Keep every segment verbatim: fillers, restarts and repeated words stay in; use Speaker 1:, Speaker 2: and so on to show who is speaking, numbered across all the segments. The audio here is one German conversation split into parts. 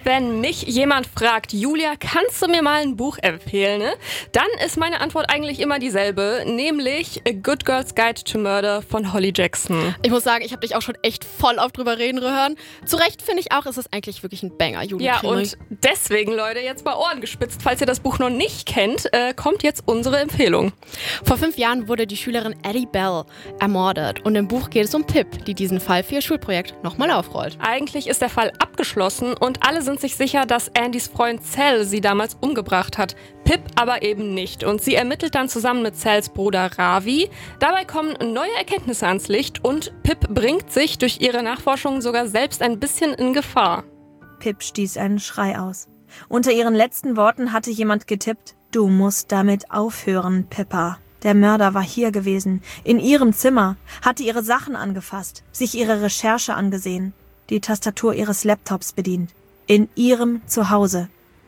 Speaker 1: Wenn mich jemand fragt, Julia, kannst du mir mal ein Buch empfehlen, ne? Dann ist meine Antwort eigentlich immer dieselbe, nämlich A Good Girl's Guide to Murder von Holly Jackson.
Speaker 2: Ich muss sagen, ich habe dich auch schon echt voll oft drüber reden hören. Zu Recht finde ich auch, ist es eigentlich wirklich ein Banger, Julia.
Speaker 1: Ja, und deswegen, Leute, jetzt mal Ohren gespitzt. Falls ihr das Buch noch nicht kennt, äh, kommt jetzt unsere Empfehlung.
Speaker 2: Vor fünf Jahren wurde die Schülerin Addie Bell ermordet. Und im Buch geht es um Pip, die diesen Fall für ihr Schulprojekt nochmal aufrollt.
Speaker 1: Eigentlich ist der Fall abgeschlossen und alle sind sich sicher, dass Andys Freund Cell sie damals umgebracht hat. Pip aber eben nicht. Und sie ermittelt dann zusammen mit Cells Bruder Ravi. Dabei kommen neue Erkenntnisse ans Licht und Pip bringt sich durch ihre Nachforschungen sogar selbst ein bisschen in Gefahr.
Speaker 3: Pip stieß einen Schrei aus. Unter ihren letzten Worten hatte jemand getippt: Du musst damit aufhören, Pippa. Der Mörder war hier gewesen, in ihrem Zimmer, hatte ihre Sachen angefasst, sich ihre Recherche angesehen, die Tastatur ihres Laptops bedient. In ihrem Zuhause.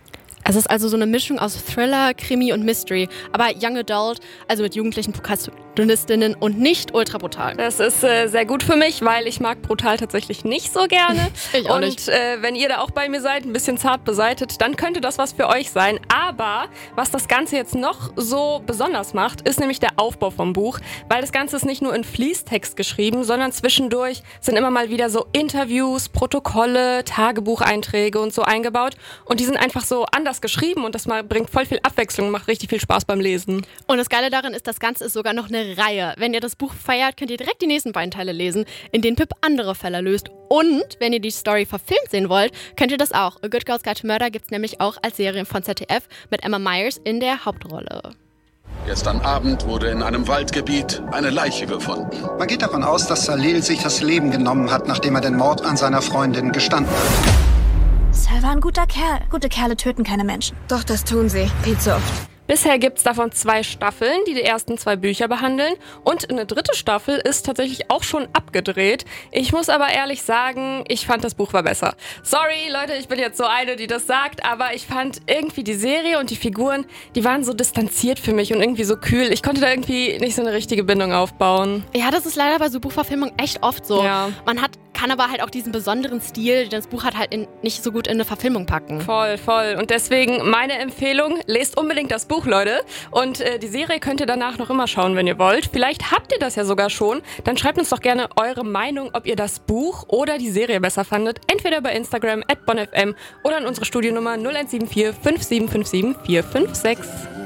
Speaker 2: Es ist also so eine Mischung aus Thriller, Krimi und Mystery, aber Young Adult, also mit jugendlichen Protagonistinnen und nicht ultra brutal.
Speaker 1: Das ist äh, sehr gut für mich, weil ich mag brutal tatsächlich nicht so gerne.
Speaker 2: Ich auch
Speaker 1: und
Speaker 2: nicht.
Speaker 1: Äh, wenn ihr da auch bei mir seid, ein bisschen zart beseitet, dann könnte das was für euch sein. Aber was das Ganze jetzt noch so besonders macht, ist nämlich der Aufbau vom Buch, weil das Ganze ist nicht nur in Fließtext geschrieben, sondern zwischendurch sind immer mal wieder so Interviews, Protokolle, Tagebucheinträge und so eingebaut und die sind einfach so anders geschrieben und das mal bringt voll viel Abwechslung und macht richtig viel Spaß beim Lesen.
Speaker 2: Und das Geile daran ist, das Ganze ist sogar noch eine Reihe. Wenn ihr das Buch feiert, könnt ihr direkt die nächsten beiden Teile lesen, in denen Pip andere Fälle löst. Und wenn ihr die Story verfilmt sehen wollt, könnt ihr das auch. A Good Girl's Guide to Murder gibt's nämlich auch als Serie von Z D F mit Emma Myers in der Hauptrolle.
Speaker 4: Gestern Abend wurde in einem Waldgebiet eine Leiche gefunden.
Speaker 5: Man geht davon aus, dass Salil sich das Leben genommen hat, nachdem er den Mord an seiner Freundin gestanden hat.
Speaker 6: Sal war ein guter Kerl. Gute Kerle töten keine Menschen.
Speaker 7: Doch, das tun sie. Viel zu oft.
Speaker 1: Bisher gibt es davon zwei Staffeln, die die ersten zwei Bücher behandeln. Und eine dritte Staffel ist tatsächlich auch schon abgedreht. Ich muss aber ehrlich sagen, ich fand das Buch war besser. Sorry, Leute, ich bin jetzt so eine, die das sagt, aber ich fand irgendwie die Serie und die Figuren, die waren so distanziert für mich und irgendwie so kühl. Ich konnte da irgendwie nicht so eine richtige Bindung aufbauen.
Speaker 2: Ja, das ist leider bei so Buchverfilmungen echt oft so.
Speaker 1: Ja.
Speaker 2: Man hat kann aber halt auch diesen besonderen Stil, den das Buch hat, halt in, nicht so gut in eine Verfilmung packen.
Speaker 1: Voll, voll. Und deswegen meine Empfehlung, lest unbedingt das Buch, Leute. Und äh, die Serie könnt ihr danach noch immer schauen, wenn ihr wollt. Vielleicht habt ihr das ja sogar schon. Dann schreibt uns doch gerne eure Meinung, ob ihr das Buch oder die Serie besser fandet. Entweder bei Instagram at bonfm oder an unsere Studionummer null eins sieben vier fünf sieben fünf sieben vier fünf sechs.